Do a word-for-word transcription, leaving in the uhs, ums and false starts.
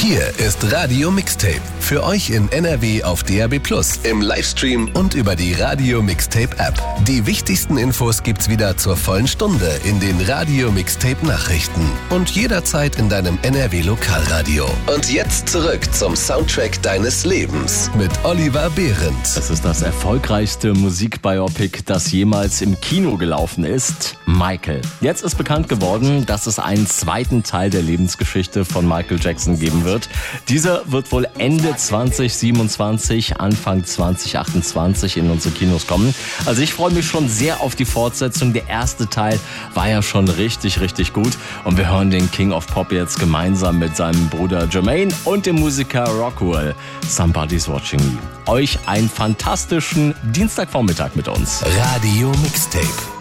Hier ist Radio Mixtape. Für euch in N R W auf D A B plus, im Livestream und über die Radio Mixtape App. Die wichtigsten Infos gibt's wieder zur vollen Stunde in den Radio Mixtape Nachrichten und jederzeit in deinem N R W Lokalradio. Und jetzt zurück zum Soundtrack deines Lebens mit Oliver Behrendt. Das ist das erfolgreichste Musikbiopic, das jemals im Kino gelaufen ist. Michael. Jetzt ist bekannt geworden, dass es einen zweiten Teil der Lebensgeschichte von Michael Jackson geben wird. Dieser wird wohl Ende zwanzig siebenundzwanzig, Anfang zwanzig achtundzwanzig in unsere Kinos kommen. Also ich freue mich schon sehr auf die Fortsetzung. Der erste Teil war ja schon richtig, richtig gut. Und wir hören den King of Pop jetzt gemeinsam mit seinem Bruder Jermaine und dem Musiker Rockwell. Somebody's Watching Me. Euch einen fantastischen Dienstagvormittag mit uns. Radio Mixtape.